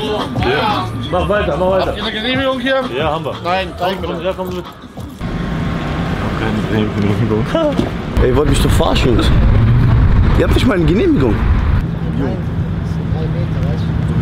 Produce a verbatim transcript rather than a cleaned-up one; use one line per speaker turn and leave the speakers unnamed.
Ja. Mach weiter, mach weiter.
Habt ihr eine Genehmigung hier?
Ja, haben wir.
Nein, zeig mir.
Komm, ja, komm mit. Keine Genehmigung.
Ey, ihr wollt mich doch verarschen, Jungs. Ihr habt nicht mal eine Genehmigung.
Nein, das sind drei Meter, weißt du?